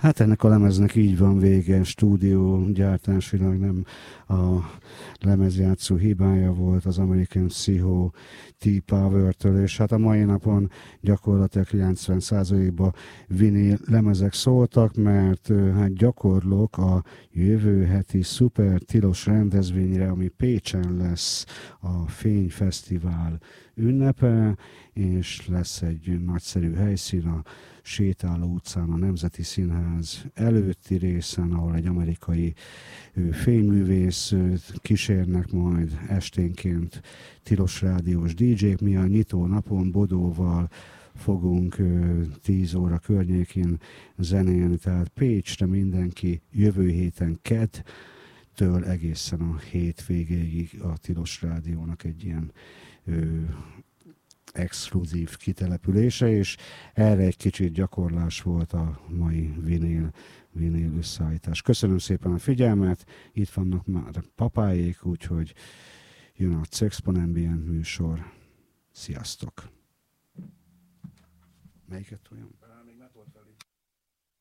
Hát ennek a lemeznek így van vége, stúdió gyártásilag nem a lemezjátszó hibája volt az American Psycho T-Power-től, és hát a mai napon gyakorlatilag 90%-ban vinil lemezek szóltak, mert hát gyakorlok a jövő heti szuper tilos rendezvényre, ami Pécsen lesz, a Fényfesztivál ünnepe, és lesz egy nagyszerű helyszín, a Sétáló utcán, a Nemzeti Színház előtti részen, ahol egy amerikai fényművész kísérnek majd esténként tilos rádiós DJ-k. Mi a nyitó napon Bodóval fogunk 10 óra környékén zenélni, tehát Pécsre mindenki jövő héten kedtől egészen a hétvégéig a tilos rádiónak egy ilyen exkluzív kitelepülése, és erre egy kicsit gyakorlás volt a mai vinyl összeállítás. Köszönöm szépen a figyelmet, itt vannak már papáék, úgyhogy jön a Cexpon Ambient műsor. Sziasztok! Melyiket olyan?